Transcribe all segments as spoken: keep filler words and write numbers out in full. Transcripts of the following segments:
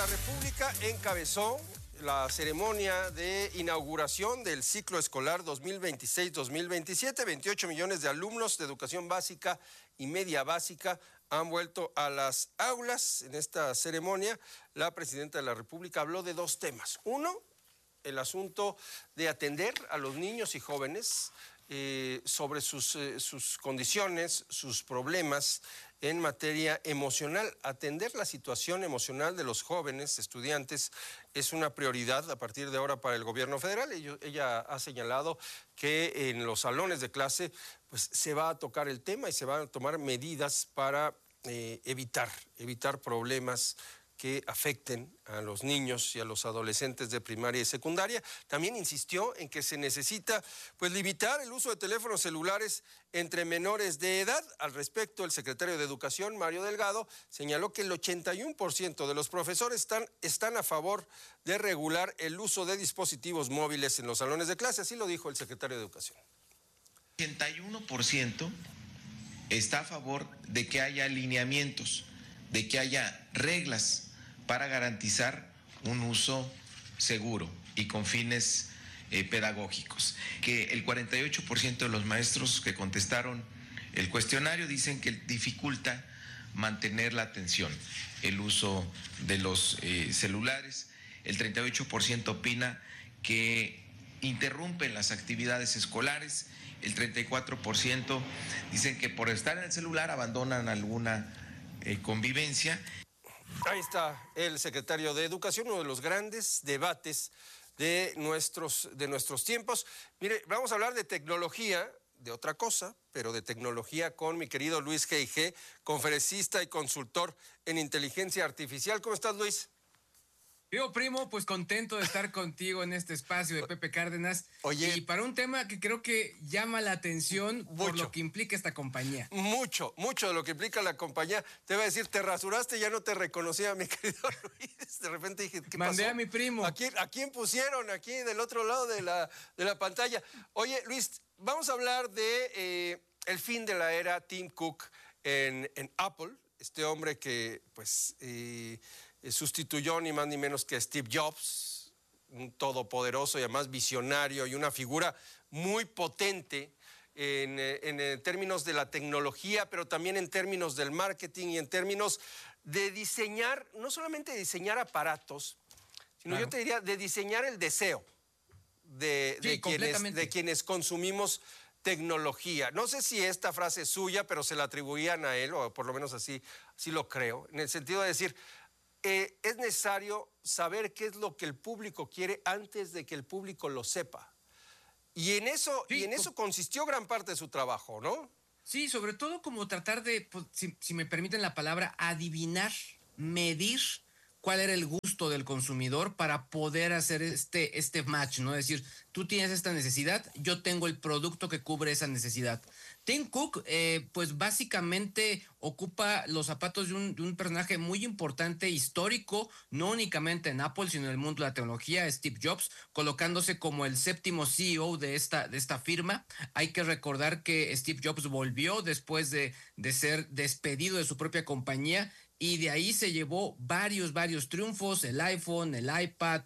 la República encabezó la ceremonia de inauguración del ciclo escolar dos mil veintiséis dos mil veintisiete. veintiocho millones de alumnos de educación básica y media básica han vuelto a las aulas. En esta ceremonia, la presidenta de la República habló de dos temas. Uno, el asunto de atender a los niños y jóvenes eh, sobre sus, eh, sus condiciones, sus problemas en materia emocional. Atender la situación emocional de los jóvenes estudiantes es una prioridad a partir de ahora para el gobierno federal. Ella, ella ha señalado que en los salones de clase pues, se va a tocar el tema y se van a tomar medidas para eh, evitar, evitar problemas que afecten a los niños y a los adolescentes de primaria y secundaria. También insistió en que se necesita pues, limitar el uso de teléfonos celulares entre menores de edad. Al respecto, el secretario de Educación, Mario Delgado, señaló que el ochenta y uno por ciento de los profesores están, están a favor de regular el uso de dispositivos móviles en los salones de clase. Así lo dijo el secretario de Educación. ochenta y uno por ciento está a favor de que haya lineamientos, de que haya reglas para garantizar un uso seguro y con fines eh, pedagógicos. Que el cuarenta y ocho por ciento de los maestros que contestaron el cuestionario dicen que dificulta mantener la atención, el uso de los eh, celulares. El treinta y ocho por ciento opina que interrumpen las actividades escolares. El treinta y cuatro por ciento dicen que por estar en el celular abandonan alguna eh, convivencia. Ahí está el secretario de Educación, uno de los grandes debates de nuestros, de nuestros tiempos. Mire, vamos a hablar de tecnología, de otra cosa, pero de tecnología con mi querido Luis G I G, conferencista y consultor en inteligencia artificial. ¿Cómo estás, Luis? Yo, primo, pues contento de estar contigo en este espacio de Pepe Cárdenas. Oye, y para un tema que creo que llama la atención mucho, por lo que implica esta compañía. Mucho, mucho de lo que implica la compañía. Te iba a decir, te rasuraste, ya no te reconocía, mi querido Luis. De repente dije, ¿qué Mandé pasó? a mi primo. ¿A quién, a quién pusieron aquí del otro lado de la, de la pantalla? Oye, Luis, vamos a hablar de eh, el fin de la era Tim Cook en, en Apple. Este hombre que, pues... Eh, sustituyó ni más ni menos que a Steve Jobs, un todopoderoso y además visionario y una figura muy potente en, en, en términos de la tecnología, pero también en términos del marketing y en términos de diseñar, no solamente de diseñar aparatos, sino claro, yo te diría de diseñar el deseo de, sí, de, quienes, de quienes consumimos tecnología. No sé si esta frase es suya, pero se la atribuían a él, o por lo menos así, así lo creo, en el sentido de decir... Eh, es necesario saber qué es lo que el público quiere antes de que el público lo sepa. Y en eso, sí, y en eso consistió gran parte de su trabajo, ¿no? Sí, sobre todo como tratar de, pues, si, si me permiten la palabra, adivinar, medir cuál era el gusto del consumidor para poder hacer este, este match, ¿no? Es decir, tú tienes esta necesidad, yo tengo el producto que cubre esa necesidad. Tim Cook, eh, pues básicamente ocupa los zapatos de un, de un personaje muy importante, histórico, no únicamente en Apple, sino en el mundo de la tecnología, Steve Jobs, colocándose como el séptimo C E O de esta, de esta firma. Hay que recordar que Steve Jobs volvió después de, de ser despedido de su propia compañía, y de ahí se llevó varios, varios triunfos, el iPhone, el iPad,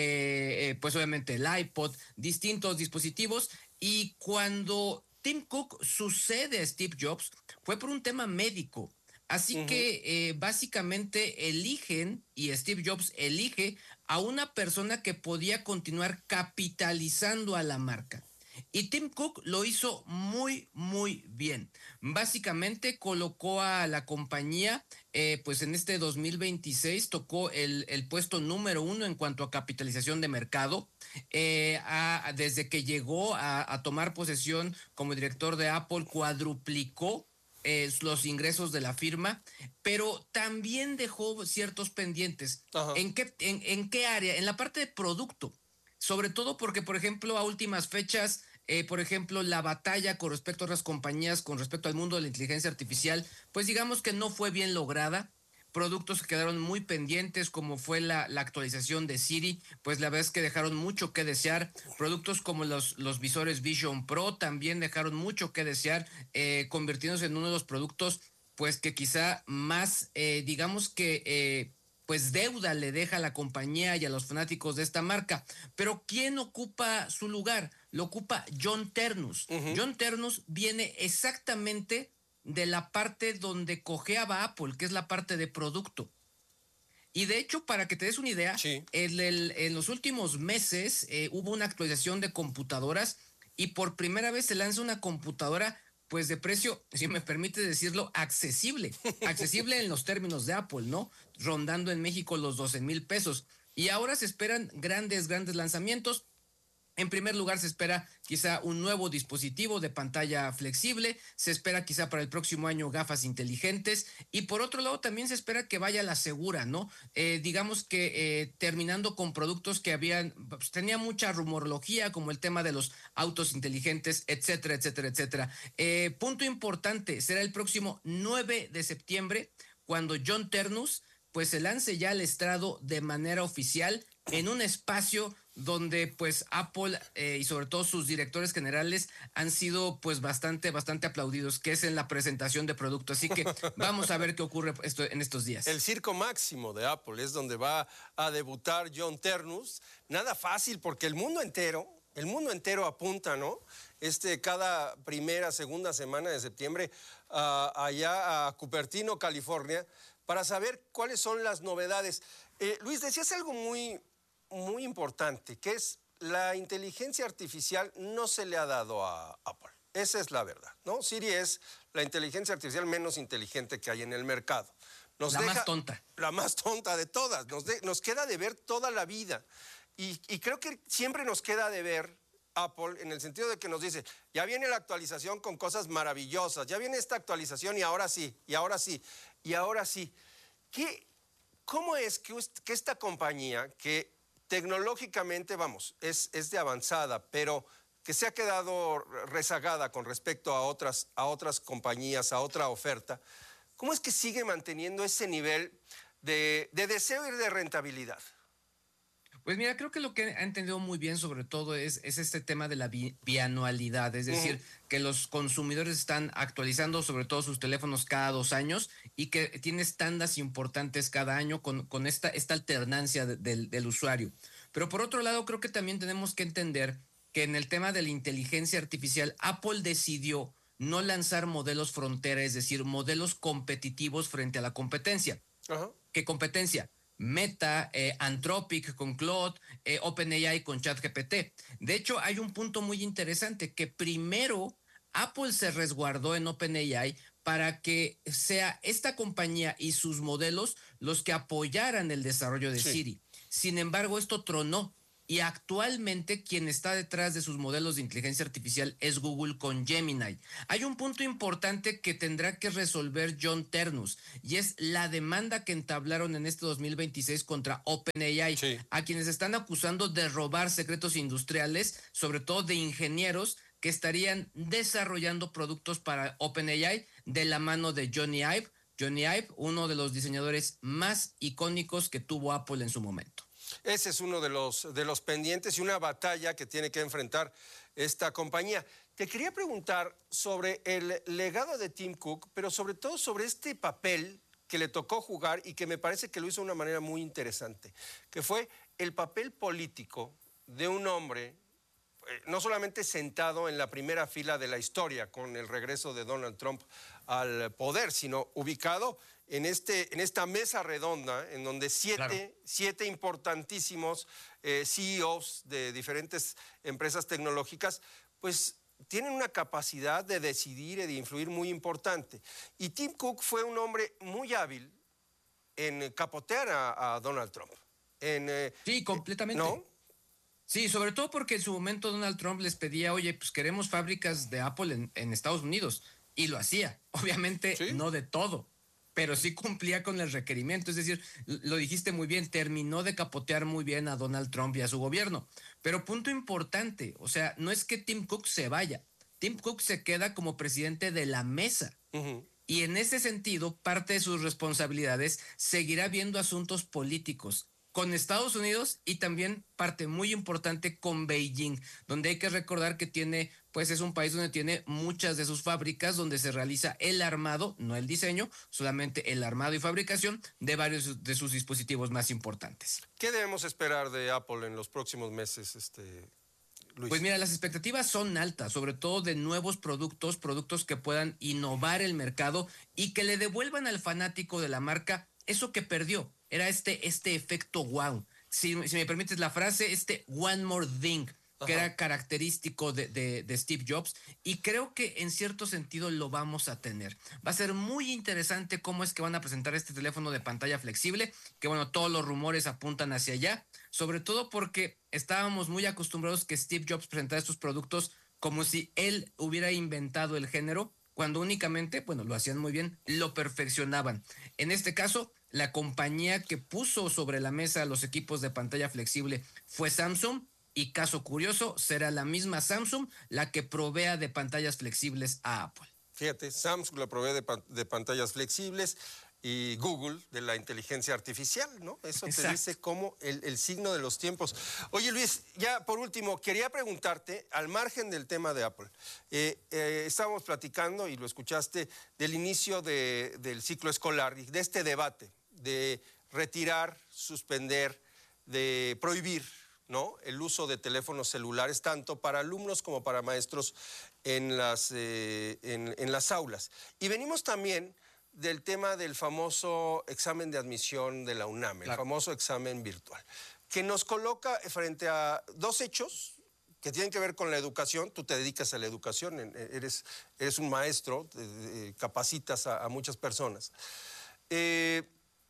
eh, eh, pues obviamente el iPod, distintos dispositivos. Y cuando Tim Cook sucede a Steve Jobs, fue por un tema médico. Así uh-huh. que eh, básicamente eligen, y Steve Jobs elige a una persona que podía continuar capitalizando a la marca. Y Tim Cook lo hizo muy, muy bien. Básicamente colocó a la compañía, eh, pues en este dos mil veintiséis tocó el, el puesto número uno en cuanto a capitalización de mercado. Eh, a, desde que llegó a, a tomar posesión como director de Apple, cuadruplicó eh, los ingresos de la firma, pero también dejó ciertos pendientes. ¿En qué, en, en qué área? En la parte de producto. Sobre todo porque, por ejemplo, a últimas fechas, eh, por ejemplo, la batalla con respecto a otras compañías, con respecto al mundo de la inteligencia artificial, pues digamos que no fue bien lograda. Productos que quedaron muy pendientes, como fue la, la actualización de Siri, pues la verdad es que dejaron mucho que desear. Productos como los, los visores Vision Pro también dejaron mucho que desear, eh, convirtiéndose en uno de los productos, pues que quizá más, eh, digamos que... Eh, pues deuda le deja a la compañía y a los fanáticos de esta marca. Pero ¿quién ocupa su lugar? Lo ocupa John Ternus. Uh-huh. John Ternus viene exactamente de la parte donde cojeaba Apple, que es la parte de producto. Y de hecho, para que te des una idea, sí. en, el, en los últimos meses eh, hubo una actualización de computadoras y por primera vez se lanza una computadora pues de precio, si me permite decirlo, accesible. Accesible en los términos de Apple, ¿no? Rondando en México los doce mil pesos. Y ahora se esperan grandes, grandes lanzamientos. En primer lugar, se espera quizá un nuevo dispositivo de pantalla flexible, se espera quizá para el próximo año gafas inteligentes y por otro lado también se espera que vaya a la segura, ¿no? Eh, digamos que eh, terminando con productos que habían, pues, tenía mucha rumorología como el tema de los autos inteligentes, etcétera, etcétera, etcétera. Eh, punto importante, será el próximo nueve de septiembre cuando John Ternus pues se lance ya al estrado de manera oficial en un espacio donde pues Apple eh, y sobre todo sus directores generales han sido pues bastante, bastante aplaudidos, que es en la presentación de producto. Así que vamos a ver qué ocurre esto, en estos días. El circo máximo de Apple es donde va a debutar John Ternus. Nada fácil porque el mundo entero, el mundo entero apunta, ¿no? Este, cada primera, segunda semana de septiembre uh, allá a Cupertino, California, para saber cuáles son las novedades. Eh, Luis, decías algo muy, muy importante, que es la inteligencia artificial no se le ha dado a Apple. Esa es la verdad, ¿no? Siri es la inteligencia artificial menos inteligente que hay en el mercado. Nos la deja, más tonta. La más tonta de todas. Nos, de, nos queda de ver toda la vida. Y, y creo que siempre nos queda de ver Apple en el sentido de que nos dice, ya viene la actualización con cosas maravillosas, ya viene esta actualización y ahora sí, y ahora sí, y ahora sí. ¿Qué, ¿Cómo es que, que esta compañía, que tecnológicamente, vamos, es, es de avanzada, pero que se ha quedado rezagada con respecto a otras, a otras compañías, a otra oferta, cómo es que sigue manteniendo ese nivel de, de deseo y de rentabilidad? Pues mira, creo que lo que ha entendido muy bien sobre todo es, es este tema de la bi bianualidad, es decir, uh-huh. que los consumidores están actualizando sobre todo sus teléfonos cada dos años y que tienes tandas importantes cada año con, con esta, esta alternancia de, de, del usuario. Pero por otro lado, creo que también tenemos que entender que en el tema de la inteligencia artificial, Apple decidió no lanzar modelos frontera, es decir, modelos competitivos frente a la competencia. Uh-huh. ¿Qué competencia? Meta, eh, Anthropic con Claude, eh, OpenAI con ChatGPT. De hecho, hay un punto muy interesante, que primero Apple se resguardó en OpenAI para que sea esta compañía y sus modelos los que apoyaran el desarrollo de sí. Siri. Sin embargo, esto tronó. Y actualmente quien está detrás de sus modelos de inteligencia artificial es Google con Gemini. Hay un punto importante que tendrá que resolver John Ternus y es la demanda que entablaron en este dos mil veintiséis contra OpenAI, sí. a quienes están acusando de robar secretos industriales, sobre todo de ingenieros que estarían desarrollando productos para OpenAI de la mano de Johnny Ive. Johnny Ive, uno de los diseñadores más icónicos que tuvo Apple en su momento. Ese es uno de los, de los pendientes y una batalla que tiene que enfrentar esta compañía. Te quería preguntar sobre el legado de Tim Cook, pero sobre todo sobre este papel que le tocó jugar y que me parece que lo hizo de una manera muy interesante, que fue el papel político de un hombre, eh, no solamente sentado en la primera fila de la historia con el regreso de Donald Trump al poder, sino ubicado en, este, en esta mesa redonda en donde siete, claro. siete importantísimos eh, C E Os de diferentes empresas tecnológicas, pues tienen una capacidad de decidir y de influir muy importante. Y Tim Cook fue un hombre muy hábil en capotear a, a Donald Trump. En, eh, sí, completamente. ¿No? Sí, sobre todo porque en su momento Donald Trump les pedía, oye, pues queremos fábricas de Apple en, en Estados Unidos. Y lo hacía. Obviamente ¿Sí? no de todo, pero sí cumplía con el requerimiento. Es decir, lo dijiste muy bien, terminó de capotear muy bien a Donald Trump y a su gobierno. Pero punto importante, o sea, no es que Tim Cook se vaya. Tim Cook se queda como presidente de la mesa. Uh-huh. Y en ese sentido, parte de sus responsabilidades seguirá viendo asuntos políticos. con Estados Unidos y también parte muy importante con Beijing, donde hay que recordar que tiene, pues es un país donde tiene muchas de sus fábricas, donde se realiza el armado, no el diseño, solamente el armado y fabricación de varios de sus dispositivos más importantes. ¿Qué debemos esperar de Apple en los próximos meses, este, Luis? Pues mira, las expectativas son altas, sobre todo de nuevos productos, productos que puedan innovar el mercado y que le devuelvan al fanático de la marca eso que perdió. Era este, este efecto wow. Si, si me permites la frase, este one more thing, que Ajá. era característico de, de, de Steve Jobs, y creo que en cierto sentido lo vamos a tener. Va a ser muy interesante cómo es que van a presentar este teléfono de pantalla flexible, que bueno, todos los rumores apuntan hacia allá, sobre todo porque estábamos muy acostumbrados que Steve Jobs presentara estos productos como si él hubiera inventado el género, cuando únicamente, bueno, lo hacían muy bien, lo perfeccionaban. En este caso, la compañía que puso sobre la mesa los equipos de pantalla flexible fue Samsung, y caso curioso, será la misma Samsung la que provea de pantallas flexibles a Apple. Fíjate, Samsung la provee de, pan- de pantallas flexibles y Google de la inteligencia artificial, ¿no? Eso Exacto. te dice como el, el signo de los tiempos. Oye, Luis, ya por último, quería preguntarte, al margen del tema de Apple, eh, eh, estábamos platicando, y lo escuchaste, del inicio de, del ciclo escolar y de este debate de retirar, suspender, de prohibir, ¿no?, el uso de teléfonos celulares, tanto para alumnos como para maestros en las, eh, en, en las aulas. Y venimos también del tema del famoso examen de admisión de la UNAM, el Claro. famoso examen virtual, que nos coloca frente a dos hechos que tienen que ver con la educación. Tú te dedicas a la educación, eres, eres un maestro, eh, capacitas a, a muchas personas. Eh,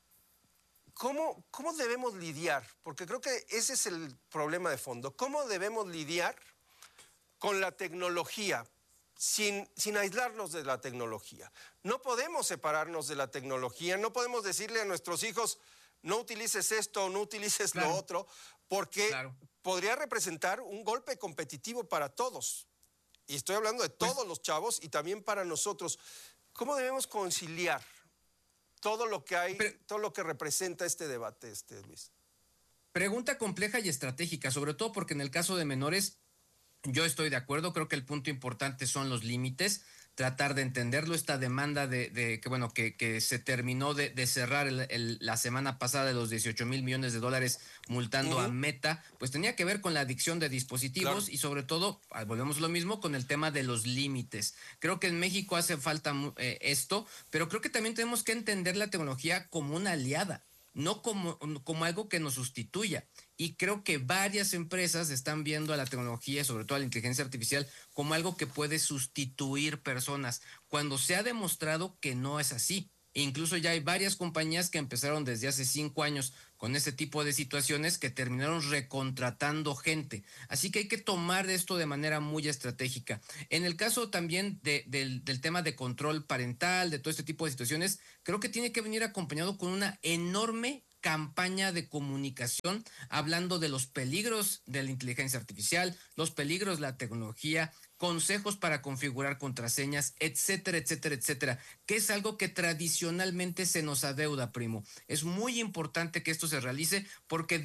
¿Cómo, ¿Cómo debemos lidiar? Porque creo que ese es el problema de fondo. ¿Cómo debemos lidiar con la tecnología sin, sin aislarnos de la tecnología? No podemos separarnos de la tecnología, no podemos decirle a nuestros hijos, no utilices esto, no utilices Claro. lo otro, porque Claro. podría representar un golpe competitivo para todos. Y estoy hablando de Pues- todos los chavos y también para nosotros. ¿Cómo debemos conciliar todo lo que hay, Pero- todo lo que representa este debate, este, Luis? Pregunta compleja y estratégica, sobre todo porque en el caso de menores, yo estoy de acuerdo, creo que el punto importante son los límites, tratar de entenderlo, esta demanda de, de que bueno, que, que se terminó de, de cerrar el, el, la semana pasada de los dieciocho mil millones de dólares multando Uh-huh. a Meta, pues tenía que ver con la adicción de dispositivos. Claro. Y sobre todo, ah, volvemos a lo mismo con el tema de los límites. Creo que en México hace falta eh, esto, pero creo que también tenemos que entender la tecnología como una aliada, no como, como algo que nos sustituya. Y creo que varias empresas están viendo a la tecnología, sobre todo a la inteligencia artificial, como algo que puede sustituir personas, cuando se ha demostrado que no es así. E incluso ya hay varias compañías que empezaron desde hace cinco años con ese tipo de situaciones que terminaron recontratando gente. Así que hay que tomar esto de manera muy estratégica. En el caso también de, del, del tema de control parental, de todo este tipo de situaciones, creo que tiene que venir acompañado con una enorme campaña de comunicación hablando de los peligros de la inteligencia artificial, los peligros de la tecnología, consejos para configurar contraseñas, etcétera, etcétera, etcétera, que es algo que tradicionalmente se nos adeuda, primo. Es muy importante que esto se realice porque